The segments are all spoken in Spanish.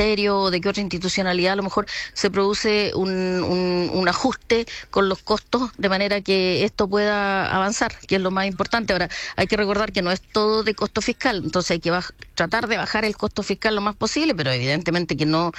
ministerio o de qué otra institucionalidad a lo mejor se produce un ajuste con los costos de manera que esto pueda avanzar, que es lo más importante. Ahora, hay que recordar que no es todo de costo fiscal, entonces hay que tratar de bajar el costo fiscal lo más posible, pero evidentemente que no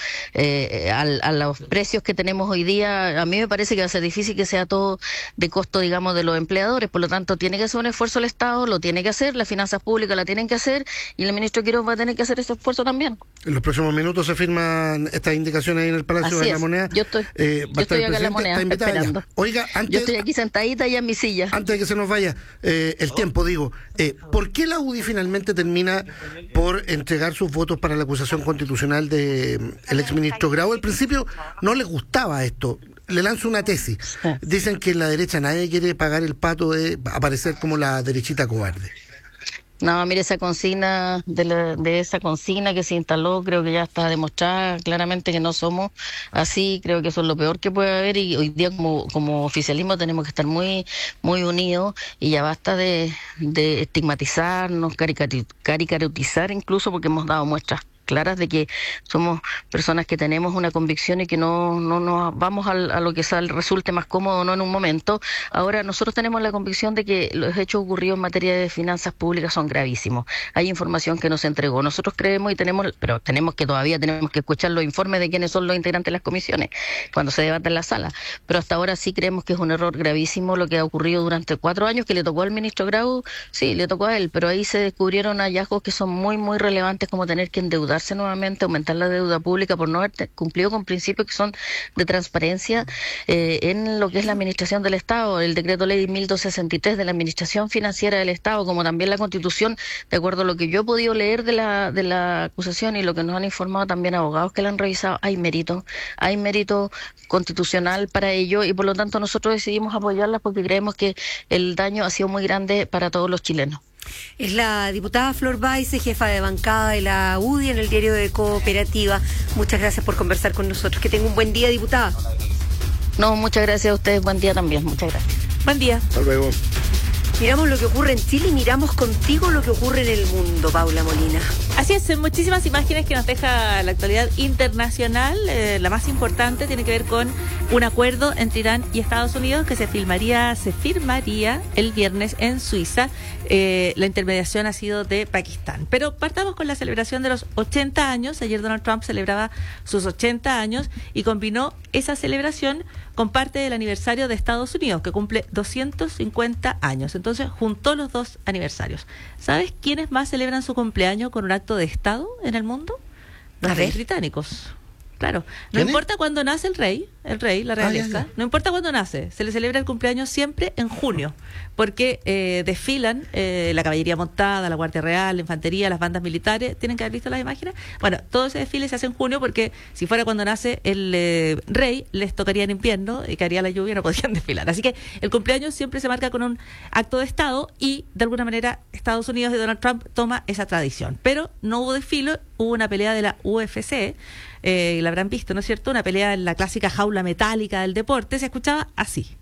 a los precios que tenemos hoy día, a mí me parece que va a ser difícil que sea todo de costo, digamos, de los empleadores. Por lo tanto, tiene que hacer un esfuerzo el Estado, lo tiene que hacer, las finanzas públicas la tienen que hacer, y el ministro Quiroz va a tener que hacer ese esfuerzo también. En los próximos minutos se firman estas indicaciones ahí en el Palacio de la Moneda. Yo estoy acá en la Moneda esperando. Oiga, yo estoy aquí sentadita ya en mi silla. Antes de que se nos vaya el tiempo, digo, ¿por qué la UDI finalmente termina por entregar sus votos para la acusación constitucional del exministro Grau? Al principio no les gustaba esto. Le lanzo una tesis. Dicen que en la derecha nadie quiere pagar el pato de aparecer como la derechita cobarde. No, mire, esa consigna, de esa consigna que se instaló, creo que ya está demostrada claramente que no somos así. Creo que eso es lo peor que puede haber, y hoy día como oficialismo tenemos que estar muy unidos, y ya basta de estigmatizarnos, caricaturizar incluso, porque hemos dado muestras claras de que somos personas que tenemos una convicción y que no nos vamos a lo que resulte más cómodo o no en un momento. Ahora, nosotros tenemos la convicción de que los hechos ocurridos en materia de finanzas públicas son gravísimos. Hay información que nos entregó. Nosotros creemos pero tenemos que escuchar los informes de quiénes son los integrantes de las comisiones cuando se debate en la sala. Pero hasta ahora sí creemos que es un error gravísimo lo que ha ocurrido durante 4 años, que le tocó al ministro Grau, sí, le tocó a él, pero ahí se descubrieron hallazgos que son muy relevantes, como tener que endeudarse nuevamente, aumentar la deuda pública por no haber cumplido con principios que son de transparencia en lo que es la administración del Estado, el decreto ley 1263 de la administración financiera del Estado, como también la Constitución, de acuerdo a lo que yo he podido leer de la acusación y lo que nos han informado también abogados que la han revisado. Hay mérito constitucional para ello, y por lo tanto nosotros decidimos apoyarlas porque creemos que el daño ha sido muy grande para todos los chilenos. Es la diputada Flor Baise, jefa de bancada de la UDI en el diario de Cooperativa. Muchas gracias por conversar con nosotros. Que tenga un buen día, diputada. No, muchas gracias a ustedes. Buen día también. Muchas gracias. Buen día. Hasta luego. Miramos lo que ocurre en Chile y miramos contigo lo que ocurre en el mundo, Paula Molina. Así es, muchísimas imágenes que nos deja la actualidad internacional. La más importante tiene que ver con un acuerdo entre Irán y Estados Unidos que se firmaría el viernes en Suiza. La intermediación ha sido de Pakistán. Pero partamos con la celebración de los 80 años. Ayer Donald Trump celebraba sus 80 años y combinó esa celebración con parte del aniversario de Estados Unidos, que cumple 250 años. Entonces, juntó los dos aniversarios. ¿Sabes quiénes más celebran su cumpleaños con un acto de Estado en el mundo? Los reyes británicos. Claro, no importa cuándo nace el rey, la realeza, no importa cuándo nace, se le celebra el cumpleaños siempre en junio, porque desfilan la caballería montada, la Guardia Real, la infantería, las bandas militares. ¿Tienen que haber visto las imágenes? Bueno, todo ese desfile se hace en junio porque si fuera cuando nace el rey, les tocaría en invierno y caería la lluvia y no podrían desfilar. Así que el cumpleaños siempre se marca con un acto de Estado, y de alguna manera Estados Unidos y Donald Trump toma esa tradición. Pero no hubo desfile, hubo una pelea de la UFC. La habrán visto, ¿no es cierto? Una pelea en la clásica jaula metálica del deporte. Se escuchaba así.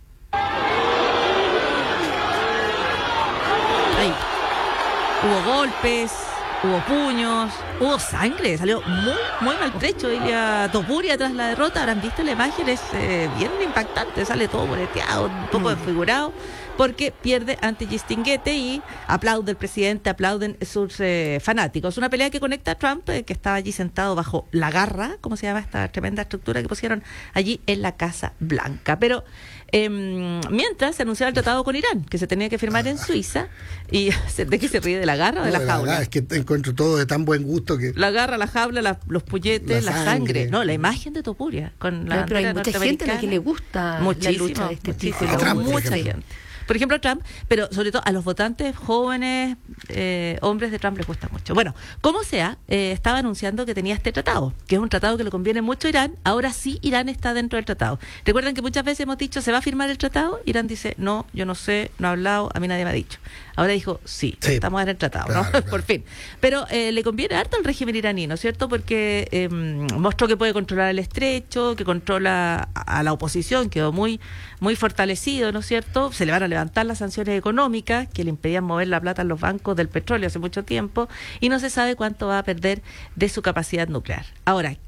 Ahí. Hubo golpes, hubo puños, hubo sangre. Salió muy maltrecho Ilia Topuria tras la derrota. Habrán visto la imagen, es bien impactante. Sale todo moreteado, un poco desfigurado, porque pierde ante Gistinguete y aplaude el presidente, aplauden sus fanáticos. Una pelea que conecta a Trump, que estaba allí sentado bajo la garra, ¿cómo se llama esta tremenda estructura que pusieron allí en la Casa Blanca? Pero mientras se anunciaba el tratado con Irán, que se tenía que firmar en Suiza. ¿Y de qué se ríe? ¿De la garra o de la jaula? Es que encuentro todo de tan buen gusto que... La garra, la jaula, los puñetes, la sangre. No, la imagen de Topuria. Pero hay mucha gente a la que le gusta la lucha de este tipo. Mucha gente. Por ejemplo, a Trump, pero sobre todo a los votantes jóvenes, hombres de Trump les gusta mucho. Bueno, como sea, estaba anunciando que tenía este tratado, que es un tratado que le conviene mucho a Irán. Ahora sí, Irán está dentro del tratado. Recuerden que muchas veces hemos dicho, ¿se va a firmar el tratado? Irán dice, no, yo no sé, no he hablado, a mí nadie me ha dicho. Ahora dijo, sí, estamos en el tratado, claro, ¿no? Por fin. Pero le conviene harto al régimen iraní, ¿no es cierto? Porque mostró que puede controlar el estrecho, que controla a la oposición, quedó muy fortalecido, ¿no es cierto? Se le van a levantar las sanciones económicas que le impedían mover la plata en los bancos del petróleo hace mucho tiempo, y no se sabe cuánto va a perder de su capacidad nuclear. Ahora,